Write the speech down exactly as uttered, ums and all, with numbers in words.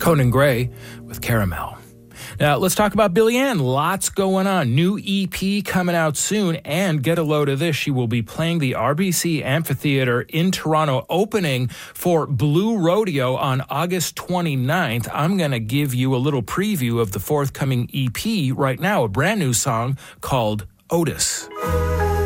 Conan Gray with Caramel. Now, let's talk about Billie Ann. Lots going on. New E P coming out soon. And get a load of this. She will be playing the R B C Amphitheater in Toronto, opening for Blue Rodeo on August twenty-ninth. I'm going to give you a little preview of the forthcoming E P right now, a brand new song called Otis.